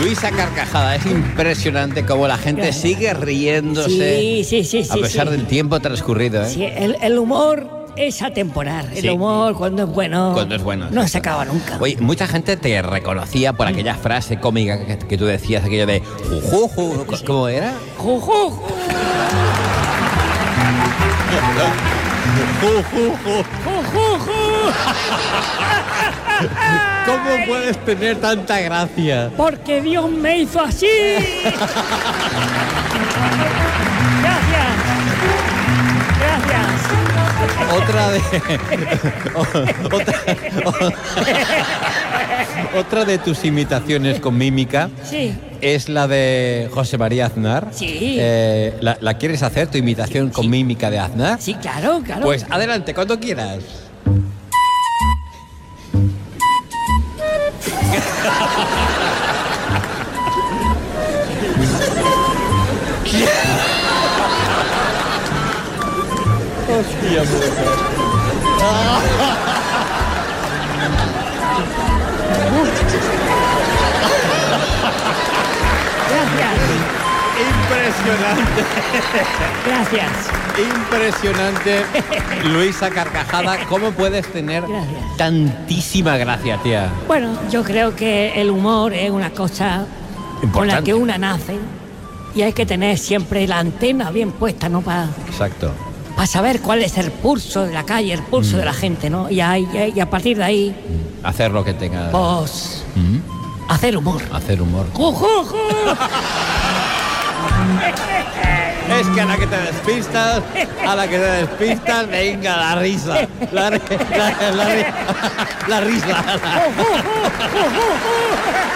Luisa Carcajada, es impresionante cómo la gente sigue riéndose Sí, a pesar del tiempo transcurrido, ¿eh? Sí, el humor es atemporal. El humor, cuando es bueno, no se acaba nunca. Oye, mucha gente te reconocía por aquella frase cómica que tú decías, aquello de jujuju, ¿cómo era? Jujuju. ¿Cómo puedes tener tanta gracia? Porque Dios me hizo así. Gracias. Otra de tus imitaciones con mímica es la de José María Aznar. Sí. ¿La quieres hacer, tu imitación con mímica de Aznar? Sí, claro. Pues adelante, cuando quieras. Hostia Impresionante. Gracias. Impresionante. Luisa Carcajada, ¿cómo puedes tener tantísima gracia, tía? Bueno, yo creo que el humor es una cosa con la que una nace y hay que tener siempre la antena bien puesta, ¿no? Exacto. Para saber cuál es el pulso de la calle, el pulso de la gente, ¿no? Y a partir de ahí... Hacer lo que tenga... Pues... Hacer humor. Hacer humor. ¡Jujuju! Es que a la que te despistas, venga, la risa. La risa.